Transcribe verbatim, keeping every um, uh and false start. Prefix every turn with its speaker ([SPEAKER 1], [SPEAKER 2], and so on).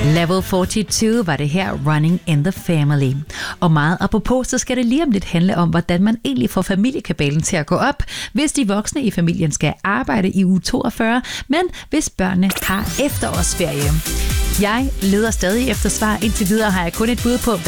[SPEAKER 1] Level fireogfyrre var det her, Running in the Family. Og meget apropos, så skal det lige om lidt handle om, hvordan man egentlig får familiekabalen til at gå op, hvis de voksne i familien skal arbejde i uge toogfyrre, men hvis børnene har efterårsferie. Jeg leder stadig efter svar. Indtil videre har jeg kun et bud på,